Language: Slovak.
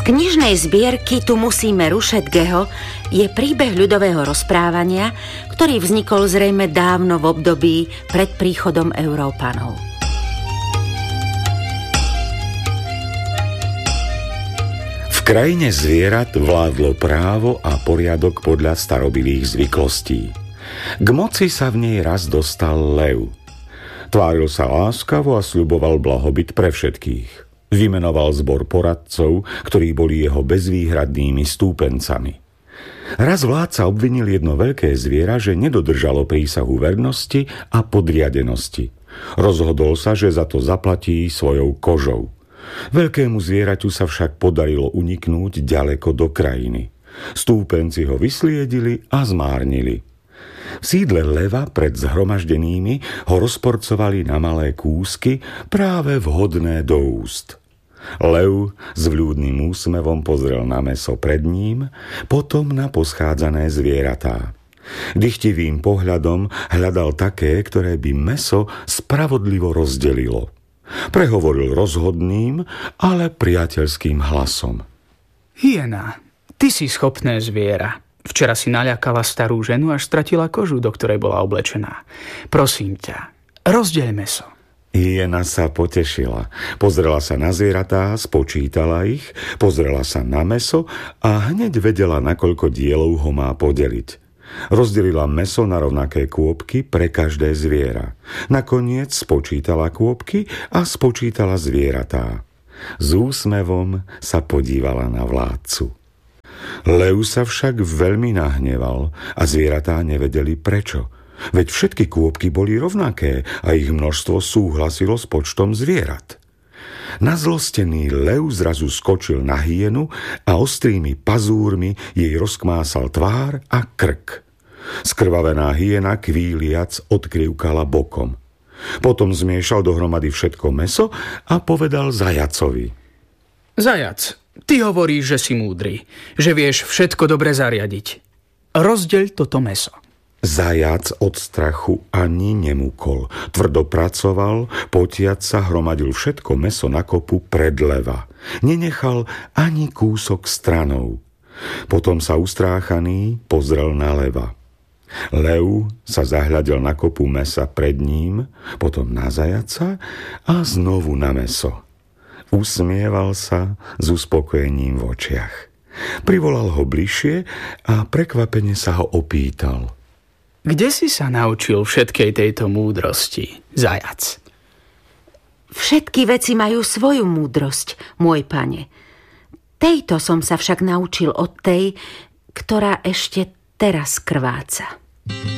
knižnej zbierky Tu musíme Rušetgeho je príbeh ľudového rozprávania, ktorý vznikol zrejme dávno v období pred príchodom Európanov. V krajine zvierat vládlo právo a poriadok podľa starobilých zvyklostí. K moci sa v nej raz dostal lev. Tváril sa láskavo a sľuboval blahobyt pre všetkých. Vymenoval zbor poradcov, ktorí boli jeho bezvýhradnými stúpencami. Raz vládca obvinil jedno veľké zviera, že nedodržalo prísahu vernosti a podriadenosti. Rozhodol sa, že za to zaplatí svojou kožou. Veľkému zvieraťu sa však podarilo uniknúť ďaleko do krajiny. Stúpenci ho vysliedili a zmárnili. V sídle leva pred zhromaždenými ho rozporcovali na malé kúsky, práve vhodné do úst. Lev s vľúdnym úsmevom pozrel na mäso pred ním, potom na poschádzané zvieratá. Dychtivým pohľadom hľadal také, ktoré by mäso spravodlivo rozdelilo. Prehovoril rozhodným, ale priateľským hlasom. Hyena, ty si schopné zviera. Včera si naľakala starú ženu, až stratila kožu, do ktorej bola oblečená. Prosím ťa, rozdeľ mäso. Hyena sa potešila. Pozrela sa na zvieratá, spočítala ich, pozrela sa na mäso a hneď vedela, na koľko dielov ho má podeliť. Rozdelila mäso na rovnaké kôpky pre každé zviera. Nakoniec spočítala kôpky a spočítala zvieratá. S úsmevom sa podívala na vládcu. Lev sa však veľmi nahneval a zvieratá nevedeli prečo. Veď všetky kôpky boli rovnaké a ich množstvo súhlasilo s počtom zvierat. Nazlostený lev zrazu skočil na hyenu a ostrými pazúrmi jej rozkmásal tvár a krk. Skrvavená hyena kvíliac odkrivkala bokom. Potom zmiešal dohromady všetko mäso a povedal zajacovi. Zajac, ty hovoríš, že si múdry, že vieš všetko dobre zariadiť. Rozdeľ toto mäso. Zajac od strachu ani nemúkol. Tvrdo pracoval, potiac sa hromadil všetko mäso na kopu pred leva. Nenechal ani kúsok stranou. Potom sa ustráchaný pozrel na leva. Lev sa zahľadil na kopu mäsa pred ním, potom na zajaca a znovu na mäso. Usmieval sa s uspokojením v očiach. Privolal ho bližšie a prekvapene sa ho opýtal. Kde si sa naučil všetkej tejto múdrosti, zajac? Všetky veci majú svoju múdrosť, môj pane. Tejto som sa však naučil od tej, ktorá ešte teraz krváca.